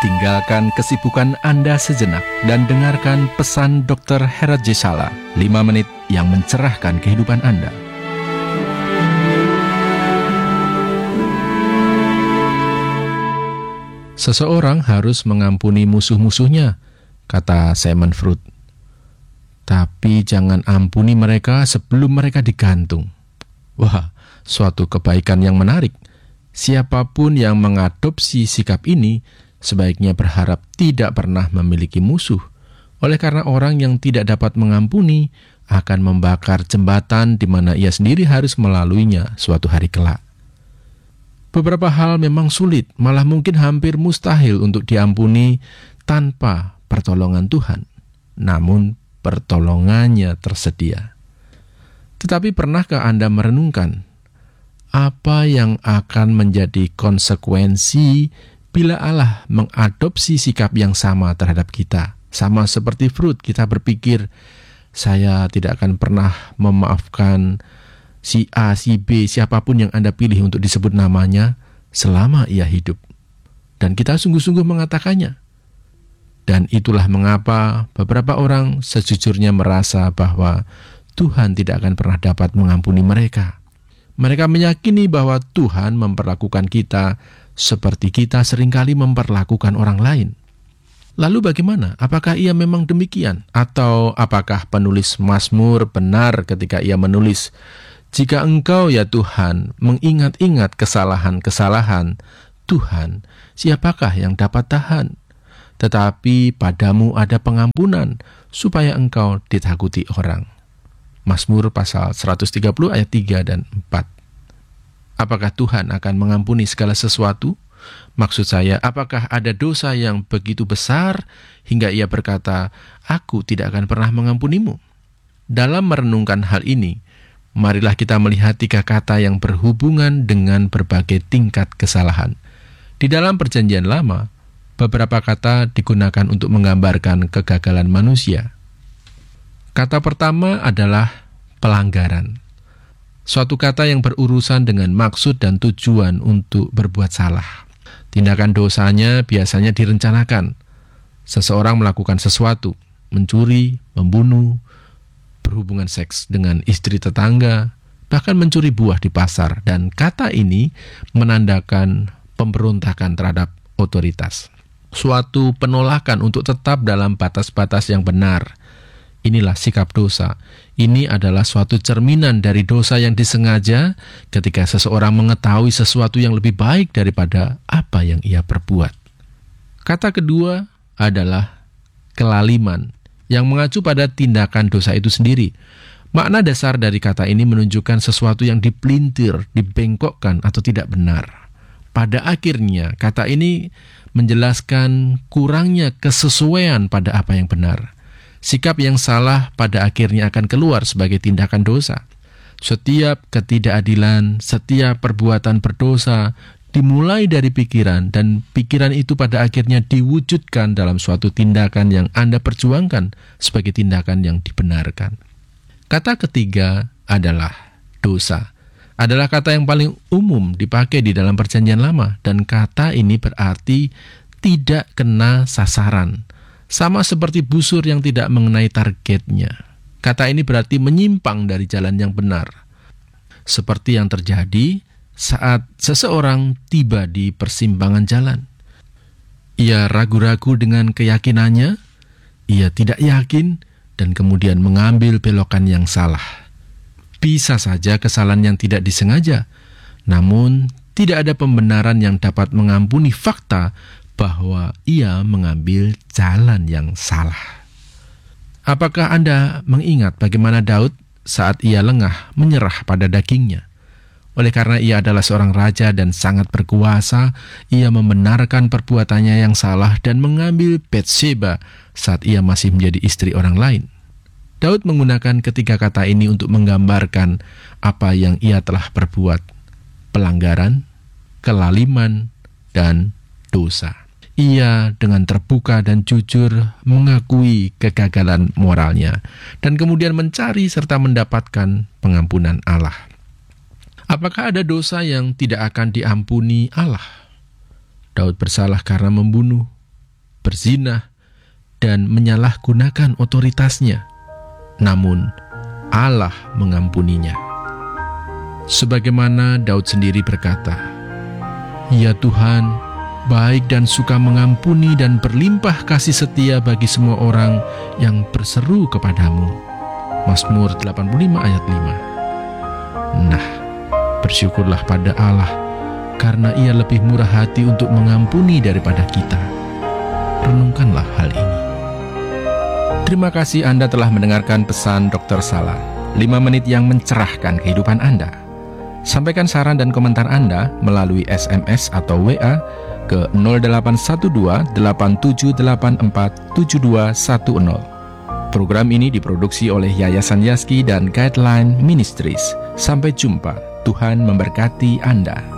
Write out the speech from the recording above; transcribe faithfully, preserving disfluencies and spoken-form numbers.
Tinggalkan kesibukan Anda sejenak dan dengarkan pesan dokter Herat J. Sala, lima menit yang mencerahkan kehidupan Anda. Seseorang harus mengampuni musuh-musuhnya, kata Sigmund Freud. Tapi jangan ampuni mereka sebelum mereka digantung. Wah, suatu kebaikan yang menarik. Siapapun yang mengadopsi sikap ini sebaiknya berharap tidak pernah memiliki musuh. Oleh karena orang yang tidak dapat mengampuni akan membakar jembatan di mana ia sendiri harus melaluinya suatu hari kelak. Beberapa hal memang sulit, malah mungkin hampir mustahil untuk diampuni tanpa pertolongan Tuhan. Namun pertolongannya tersedia. Tetapi pernahkah Anda merenungkan apa yang akan menjadi konsekuensi bila Allah mengadopsi sikap yang sama terhadap kita? Sama seperti Freud, kita berpikir, saya tidak akan pernah memaafkan si A, si B, siapapun yang Anda pilih untuk disebut namanya selama ia hidup. Dan kita sungguh-sungguh mengatakannya. Dan itulah mengapa beberapa orang sejujurnya merasa bahwa Tuhan tidak akan pernah dapat mengampuni mereka. Mereka meyakini bahwa Tuhan memperlakukan kita seperti kita seringkali memperlakukan orang lain. Lalu bagaimana? Apakah ia memang demikian? Atau apakah penulis Mazmur benar ketika ia menulis, "Jika Engkau ya Tuhan mengingat-ingat kesalahan-kesalahan Tuhan, siapakah yang dapat tahan? Tetapi padamu ada pengampunan, supaya Engkau ditakuti orang." Mazmur pasal seratus tiga puluh ayat tiga dan empat. Apakah Tuhan akan mengampuni segala sesuatu? Maksud saya, apakah ada dosa yang begitu besar hingga ia berkata, "Aku tidak akan pernah mengampunimu"? Dalam merenungkan hal ini, marilah kita melihat tiga kata yang berhubungan dengan berbagai tingkat kesalahan. Di dalam Perjanjian Lama, beberapa kata digunakan untuk menggambarkan kegagalan manusia. Kata pertama adalah pelanggaran. Suatu kata yang berurusan dengan maksud dan tujuan untuk berbuat salah. Tindakan dosanya biasanya direncanakan. Seseorang melakukan sesuatu, mencuri, membunuh, berhubungan seks dengan istri tetangga, bahkan mencuri buah di pasar. Dan kata ini menandakan pemberontakan terhadap otoritas. Suatu penolakan untuk tetap dalam batas-batas yang benar. Inilah sikap dosa. Ini adalah suatu cerminan dari dosa yang disengaja ketika seseorang mengetahui sesuatu yang lebih baik daripada apa yang ia perbuat. Kata kedua adalah kelaliman, yang mengacu pada tindakan dosa itu sendiri. Makna dasar dari kata ini menunjukkan sesuatu yang dipelintir, dibengkokkan atau tidak benar. Pada akhirnya, kata ini menjelaskan kurangnya kesesuaian pada apa yang benar. Sikap yang salah pada akhirnya akan keluar sebagai tindakan dosa. Setiap ketidakadilan, setiap perbuatan berdosa dimulai dari pikiran, dan pikiran itu pada akhirnya diwujudkan dalam suatu tindakan yang Anda perjuangkan sebagai tindakan yang dibenarkan. Kata ketiga adalah dosa. Adalah kata yang paling umum dipakai di dalam Perjanjian Lama, dan kata ini berarti tidak kena sasaran. Sama seperti busur yang tidak mengenai targetnya. Kata ini berarti menyimpang dari jalan yang benar. Seperti yang terjadi saat seseorang tiba di persimpangan jalan. Ia ragu-ragu dengan keyakinannya, ia tidak yakin, dan kemudian mengambil belokan yang salah. Bisa saja kesalahan yang tidak disengaja, namun tidak ada pembenaran yang dapat mengampuni fakta bahwa ia mengambil jalan yang salah. Apakah Anda mengingat bagaimana Daud saat ia lengah menyerah pada dagingnya? Oleh karena ia adalah seorang raja dan sangat berkuasa, ia membenarkan perbuatannya yang salah dan mengambil Batsheba saat ia masih menjadi istri orang lain. Daud menggunakan ketiga kata ini untuk menggambarkan apa yang ia telah perbuat: pelanggaran, kelaliman, dan dosa. Ia dengan terbuka dan jujur mengakui kegagalan moralnya dan kemudian mencari serta mendapatkan pengampunan Allah. Apakah ada dosa yang tidak akan diampuni Allah? Daud bersalah karena membunuh, berzina, dan menyalahgunakan otoritasnya. Namun, Allah mengampuninya. Sebagaimana Daud sendiri berkata, "Ya Tuhan, baik dan suka mengampuni dan berlimpah kasih setia bagi semua orang yang berseru kepadamu." Mazmur delapan puluh lima ayat lima. Nah, bersyukurlah pada Allah, karena Ia lebih murah hati untuk mengampuni daripada kita. Renungkanlah hal ini. Terima kasih Anda telah mendengarkan pesan dokter Sala, lima menit yang mencerahkan kehidupan Anda. Sampaikan saran dan komentar Anda melalui S M S atau W A ke nol delapan satu dua delapan tujuh delapan empat tujuh dua satu nol. Program ini diproduksi oleh Yayasan Yazki dan Guideline Ministries. Sampai jumpa. Tuhan memberkati Anda.